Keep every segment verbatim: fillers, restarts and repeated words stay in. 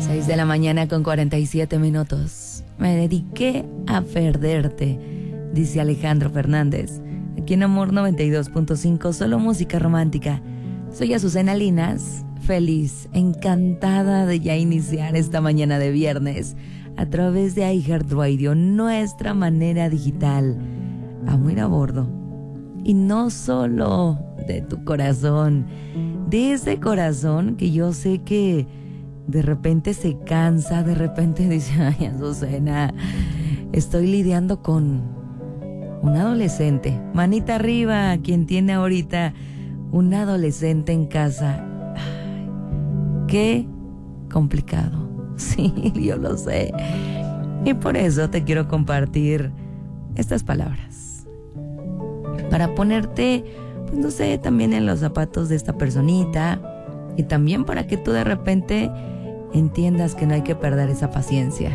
seis de la mañana con cuarenta y siete minutos. Me dediqué a perderte, dice Alejandro Fernández. Aquí en Amor noventa y dos punto cinco, solo música romántica. Soy Azucena Linas, feliz, encantada de ya iniciar esta mañana de viernes a través de iHeartRadio, nuestra manera digital. Amo ir a bordo. Y no solo de tu corazón, de ese corazón que yo sé que de repente se cansa, de repente dice, ay, Azucena, estoy lidiando con un adolescente. Manita arriba, quien tiene ahorita un adolescente en casa. Ay, qué complicado. Sí, yo lo sé. Y por eso te quiero compartir estas palabras. Para ponerte, pues no sé, también en los zapatos de esta personita. Y también para que tú de repente entiendas que no hay que perder esa paciencia.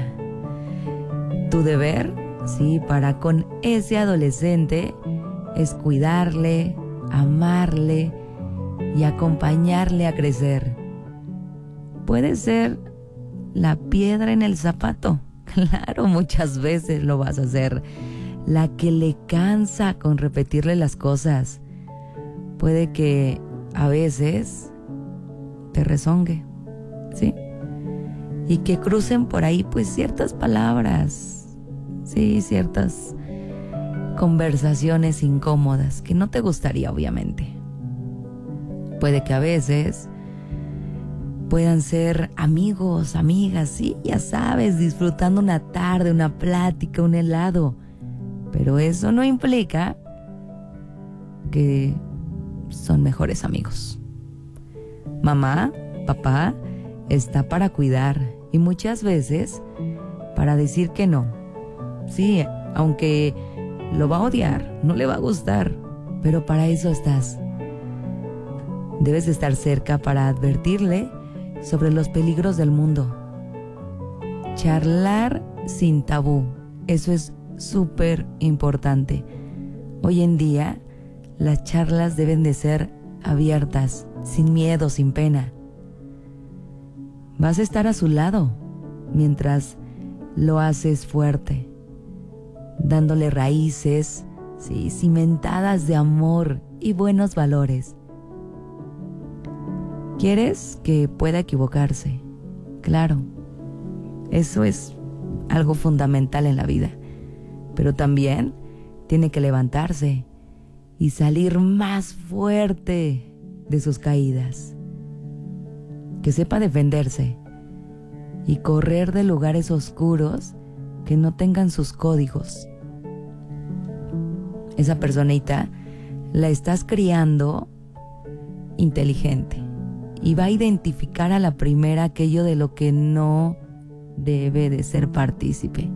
Tu deber, sí, para con ese adolescente es cuidarle, amarle y acompañarle a crecer. Puede ser la piedra en el zapato, claro, muchas veces lo vas a hacer. La que le cansa con repetirle las cosas. Puede que a veces te rezongue, ¿sí? Y que crucen por ahí pues ciertas palabras, sí, ciertas conversaciones incómodas que no te gustaría, obviamente. Puede que a veces puedan ser amigos, amigas, sí, ya sabes, disfrutando una tarde, una plática, un helado. Pero eso no implica que son mejores amigos. Mamá, papá, está para cuidar y muchas veces para decir que no. Sí, aunque lo va a odiar, no le va a gustar, pero para eso estás. Debes estar cerca para advertirle sobre los peligros del mundo. Charlar sin tabú, eso es súper importante. Hoy en día, las charlas deben de ser abiertas, sin miedo, sin pena. Vas a estar a su lado mientras lo haces fuerte, dándole raíces, sí, cimentadas de amor y buenos valores. ¿Quieres que pueda equivocarse? Claro, eso es algo fundamental en la vida. Pero también tiene que levantarse y salir más fuerte de sus caídas. Que sepa defenderse y correr de lugares oscuros que no tengan sus códigos. Esa personita la estás criando inteligente y va a identificar a la primera aquello de lo que no debe de ser partícipe.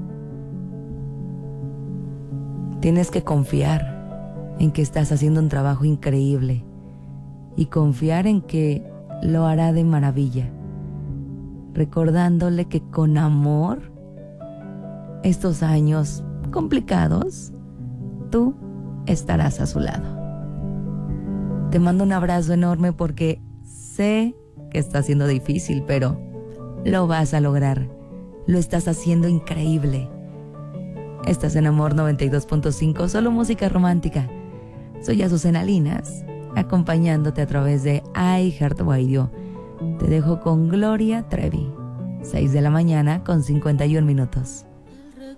Tienes que confiar en que estás haciendo un trabajo increíble y confiar en que lo hará de maravilla, recordándole que con amor, estos años complicados, tú estarás a su lado. Te mando un abrazo enorme porque sé que está siendo difícil, pero lo vas a lograr. Lo estás haciendo increíble. Estás en Amor noventa y dos punto cinco, solo música romántica. Soy Azucena Linas, acompañándote a través de iHeartRadio. Te dejo con Gloria Trevi, seis de la mañana con cincuenta y un minutos.